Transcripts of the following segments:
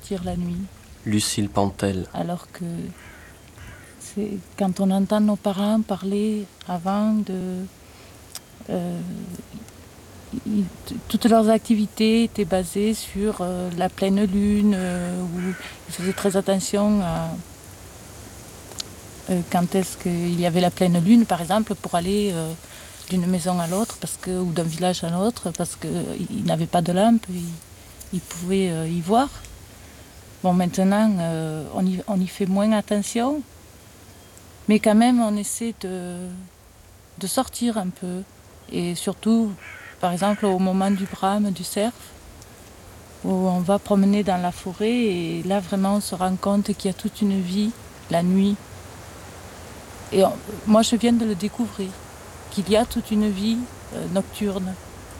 sortir la nuit. Lucille Pantel. Alors que quand on entend nos parents parler avant toutes leurs activités étaient basées sur la pleine lune, où ils faisaient très attention à quand est-ce qu'il y avait la pleine lune, par exemple, pour aller d'une maison à l'autre ou d'un village à l'autre, parce qu'ils n'avaient pas de lampe, ils pouvaient y voir. Bon, maintenant, on y fait moins attention, mais quand même, on essaie de sortir un peu. Et surtout, par exemple, au moment du brame, du cerf, où on va promener dans la forêt, et là, vraiment, on se rend compte qu'il y a toute une vie, la nuit. Et moi, je viens de le découvrir, qu'il y a toute une vie nocturne.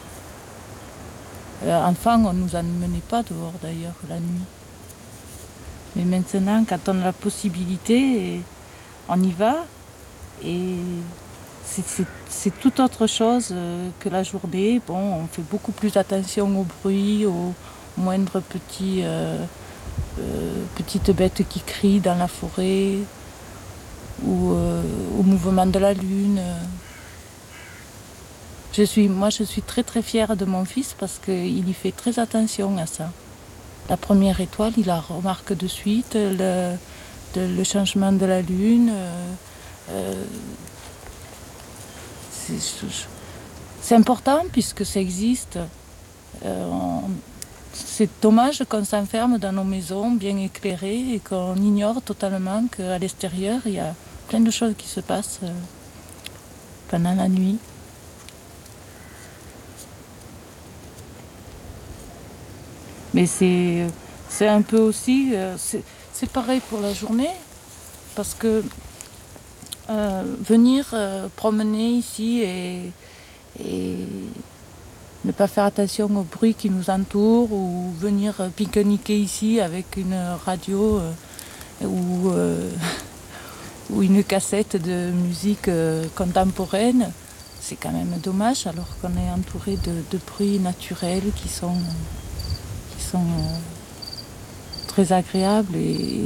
Enfant, on ne nous emmenait pas dehors, d'ailleurs, la nuit. Mais maintenant, quand on a la possibilité, on y va. Et c'est tout autre chose que la journée. Bon, on fait beaucoup plus attention au bruit, aux moindres petites bêtes qui crient dans la forêt, ou au mouvement de la lune. Moi, je suis très très fière de mon fils parce qu'il y fait très attention à ça. La première étoile, il la remarque de suite, le changement de la lune. C'est important puisque ça existe. C'est dommage qu'on s'enferme dans nos maisons bien éclairées et qu'on ignore totalement qu'à l'extérieur, il y a plein de choses qui se passent pendant la nuit. Mais c'est un peu aussi... c'est pareil pour la journée, parce que venir promener ici et ne pas faire attention au bruit qui nous entoure, ou venir pique-niquer ici avec une radio ou une cassette de musique contemporaine, c'est quand même dommage, alors qu'on est entouré de bruits naturels qui sont très agréables et